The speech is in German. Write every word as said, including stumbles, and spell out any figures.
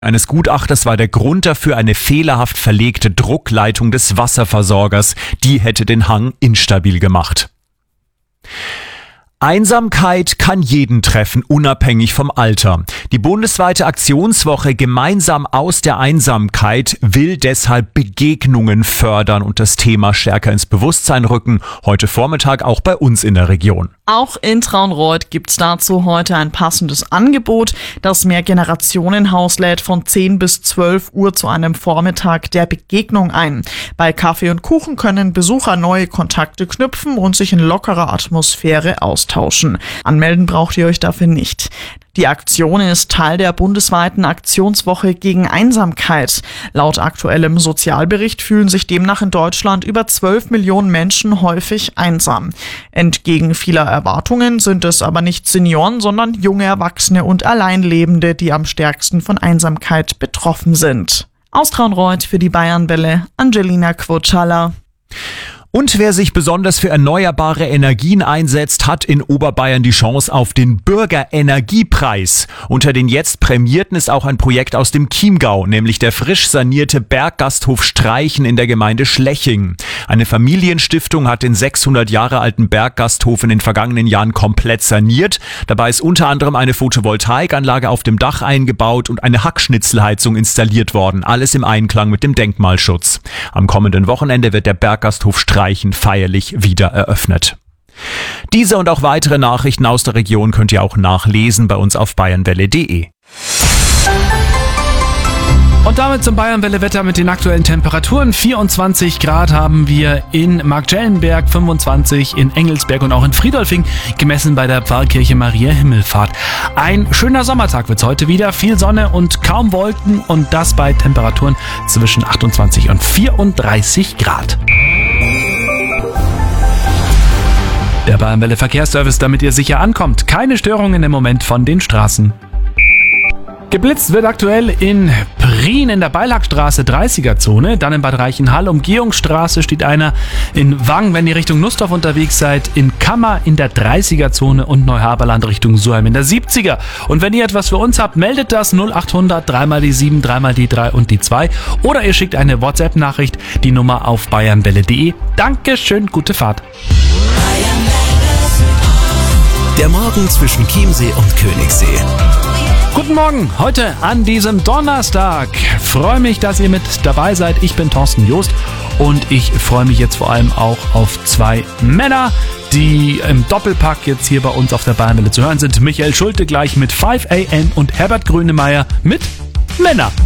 eines Gutachters war der Grund dafür eine fehlerhaft verlegte Druckleitung des Wasserversorgers. Die hätte den Hang instabil gemacht. Einsamkeit kann jeden treffen, unabhängig vom Alter. Die bundesweite Aktionswoche Gemeinsam aus der Einsamkeit will deshalb Begegnungen fördern und das Thema stärker ins Bewusstsein rücken. Heute Vormittag auch bei uns in der Region. Auch in Traunreut gibt's dazu heute ein passendes Angebot. Das Mehrgenerationenhaus lädt von zehn bis zwölf Uhr zu einem Vormittag der Begegnung ein. Bei Kaffee und Kuchen können Besucher neue Kontakte knüpfen und sich in lockerer Atmosphäre austauschen. Anmelden braucht ihr euch dafür nicht. Die Aktion ist Teil der bundesweiten Aktionswoche gegen Einsamkeit. Laut aktuellem Sozialbericht fühlen sich demnach in Deutschland über zwölf Millionen Menschen häufig einsam. Entgegen vieler Erwartungen sind es aber nicht Senioren, sondern junge Erwachsene und Alleinlebende, die am stärksten von Einsamkeit betroffen sind. Aus Traunreut für die Bayernwelle, Angelina Quotschalla. Und wer sich besonders für erneuerbare Energien einsetzt, hat in Oberbayern die Chance auf den Bürgerenergiepreis. Unter den jetzt Prämierten ist auch ein Projekt aus dem Chiemgau, nämlich der frisch sanierte Berggasthof Streichen in der Gemeinde Schleching. Eine Familienstiftung hat den sechshundert Jahre alten Berggasthof in den vergangenen Jahren komplett saniert. Dabei ist unter anderem eine Photovoltaikanlage auf dem Dach eingebaut und eine Hackschnitzelheizung installiert worden. Alles im Einklang mit dem Denkmalschutz. Am kommenden Wochenende wird der Berggasthof Streichen feierlich wieder eröffnet. Diese und auch weitere Nachrichten aus der Region könnt ihr auch nachlesen bei uns auf bayernwelle punkt de. Und damit zum Bayernwelle-Wetter mit den aktuellen Temperaturen. vierundzwanzig Grad haben wir in Marktschellenberg, fünfundzwanzig in Engelsberg und auch in Friedolfing, gemessen bei der Pfarrkirche Maria Himmelfahrt. Ein schöner Sommertag wird's heute wieder, viel Sonne und kaum Wolken und das bei Temperaturen zwischen achtundzwanzig und vierunddreißig Grad. Der Bayernwelle Verkehrsservice, damit ihr sicher ankommt. Keine Störungen im Moment von den Straßen. Geblitzt wird aktuell in Prien in der Beilagstraße dreißiger Zone, dann in Bad Reichenhall, Umgehungsstraße steht einer, in Wang, wenn ihr Richtung Nussdorf unterwegs seid, in Kammer in der dreißiger Zone und Neuhaberland Richtung Suheim in der siebziger. Und wenn ihr etwas für uns habt, meldet das null achthundert, drei mal die sieben, drei mal die drei und die zwei oder ihr schickt eine WhatsApp-Nachricht, die Nummer auf bayernwelle punkt de. Dankeschön, gute Fahrt. Der Morgen zwischen Chiemsee und Königssee. Guten Morgen, heute an diesem Donnerstag. Freue mich, dass ihr mit dabei seid. Ich bin Thorsten Joost und ich freue mich jetzt vor allem auch auf zwei Männer, die im Doppelpack jetzt hier bei uns auf der Bayernwelle zu hören sind. Michael Schulte gleich mit fünf a m und Herbert Grönemeyer mit Männer.